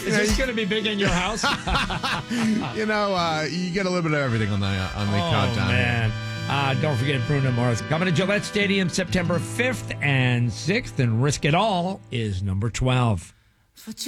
Is this going to be big in your house? You get a little bit of everything on the countdown. Man. Don't forget Bruno Mars coming to Gillette Stadium September 5th and 6th, and Risk It All is number 12.